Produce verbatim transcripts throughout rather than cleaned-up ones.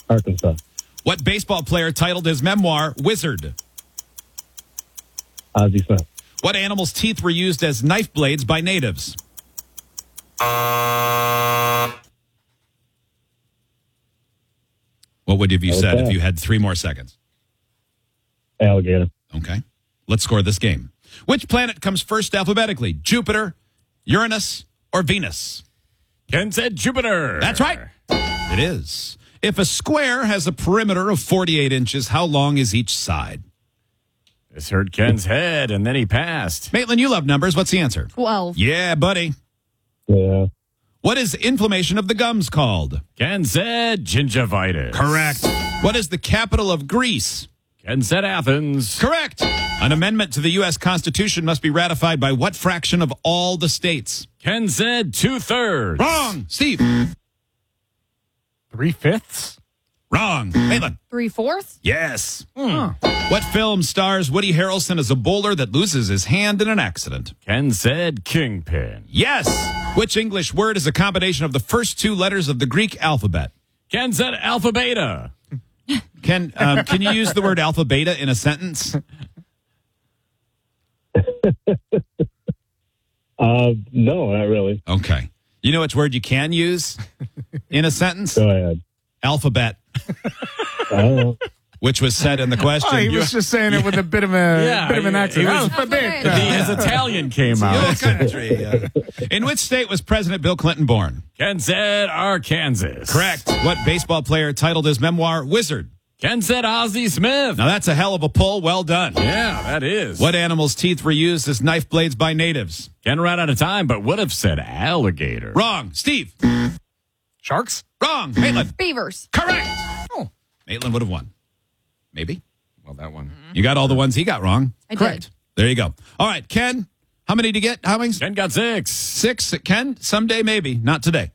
Arkansas. What baseball player titled his memoir Wizard? Ozzie Smith. What animal's teeth were used as knife blades by natives? What would have you said if you had three more seconds? Alligator. Okay. Let's score this game. Which planet comes first alphabetically? Jupiter, Uranus, or Venus? Ken said Jupiter. That's right. It is. If a square has a perimeter of forty-eight inches, how long is each side? This hurt Ken's head, and then he passed. Maitland, you love numbers. What's the answer? twelve. Yeah, buddy. Yeah. What is inflammation of the gums called? Ken said gingivitis. Correct. What is the capital of Greece? Ken said Athens. Correct. An amendment to the U S Constitution must be ratified by what fraction of all the states? Ken said two-thirds. Wrong. Steve. Three-fifths? Wrong. Maitland. Three-fourths? Yes. Hmm. What film stars Woody Harrelson as a bowler that loses his hand in an accident? Ken said kingpin. Yes. Which English word is a combination of the first two letters of the Greek alphabet? Ken said alpha beta. Can um, can you use the word alpha beta in a sentence? Uh, no, not really. Okay. You know which word you can use in a sentence? Go ahead. Alphabet, I don't know. which was said in the question. Oh, he was just saying it with a bit of a Yeah, bit of an he- accent. he was- Alphabet. The, his Italian came Your out. country. yeah. In which state was President Bill Clinton born? Ken said Arkansas. Correct. What baseball player titled his memoir Wizard? Ken said Ozzie Smith. Now that's a hell of a pull. Well done. Yeah, that is. What animal's teeth were used as knife blades by natives? Ken ran out of time, but would have said alligator. Wrong. Steve. Sharks? Wrong. Maitland. Beavers. Correct. Oh. Maitland would have won. Maybe. Well, that one. You got all the ones he got wrong. I Correct. did. There you go. All right, Ken. How many did you get? How many? Ken got six. Six. Ken, someday maybe. Not today.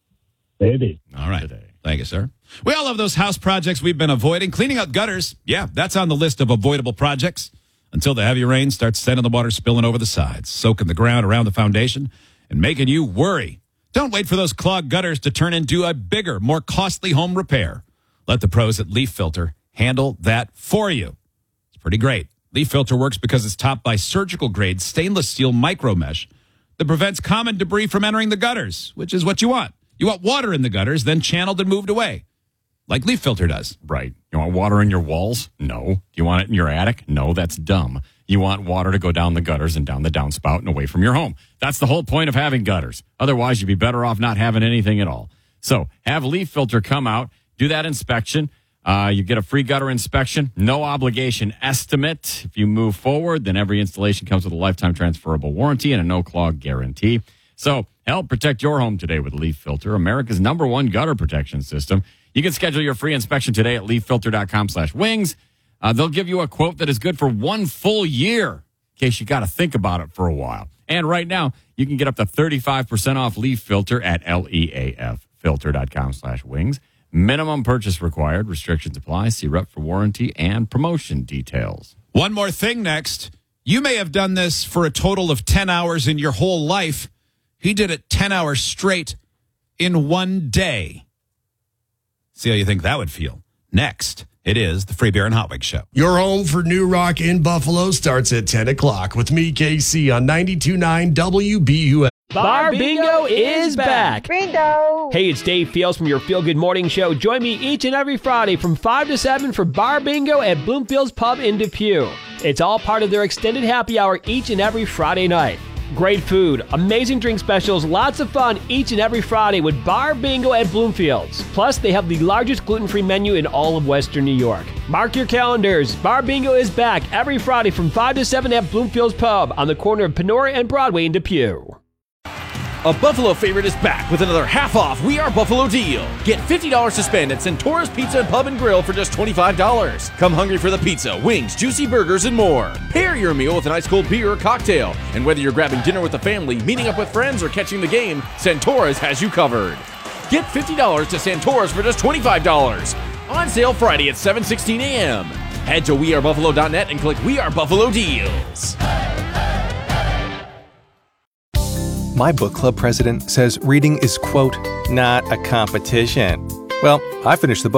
Maybe. All right. Today. Thank you, sir. We all have those house projects we've been avoiding. Cleaning out gutters. Yeah, that's on the list of avoidable projects until the heavy rain starts sending the water spilling over the sides, soaking the ground around the foundation, and making you worry. Don't wait for those clogged gutters to turn into a bigger, more costly home repair. Let the pros at Leaf Filter handle that for you. It's pretty great. Leaf Filter works because it's topped by surgical-grade stainless steel micro mesh that prevents common debris from entering the gutters, which is what you want. You want water in the gutters, then channeled and moved away, like Leaf Filter does. Right. You want water in your walls? No. Do you want it in your attic? No, that's dumb. You want water to go down the gutters and down the downspout and away from your home. That's the whole point of having gutters. Otherwise, you'd be better off not having anything at all. So have Leaf Filter come out, do that inspection. Uh, you get a free gutter inspection, no obligation estimate. If you move forward, then every installation comes with a lifetime transferable warranty and a no-clog guarantee. So help protect your home today with Leaf Filter, America's number one gutter protection system. You can schedule your free inspection today at leaffilter.com slash wings. Uh, they'll give you a quote that is good for one full year, in case you got to think about it for a while. And right now, you can get up to thirty-five percent off Leaf Filter at leaffilter.com slash wings. Minimum purchase required. Restrictions apply. See rep for warranty and promotion details. One more thing next. You may have done this for a total of ten hours in your whole life. He did it ten hours straight in one day. See how you think that would feel. Next, it is the Free Beer and Hot Wings Show. Your home for New Rock in Buffalo starts at ten o'clock with me, K C, on ninety-two point nine W B U S. Bar Bingo is back. Bingo! Hey, it's Dave Fields from your Feel Good Morning Show. Join me each and every Friday from five to seven for Bar Bingo at Bloomfield's Pub in Depew. It's all part of their extended happy hour each and every Friday night. Great food, amazing drink specials, lots of fun each and every Friday with Bar Bingo at Bloomfield's. Plus, they have the largest gluten-free menu in all of Western New York. Mark your calendars. Bar Bingo is back every Friday from five to seven at Bloomfield's Pub on the corner of Penora and Broadway in Depew. A Buffalo favorite is back with another half-off We Are Buffalo deal. Get fifty dollars to spend at Santora's Pizza and Pub and Grill for just twenty-five dollars. Come hungry for the pizza, wings, juicy burgers, and more. Pair your meal with an ice-cold beer or cocktail. And whether you're grabbing dinner with the family, meeting up with friends, or catching the game, Santora's has you covered. Get fifty dollars to Santora's for just twenty-five dollars. On sale Friday at seven sixteen a.m. Head to we are buffalo dot net and click We Are Buffalo Deals. My book club president says reading is, quote, not a competition. Well, I finished the book.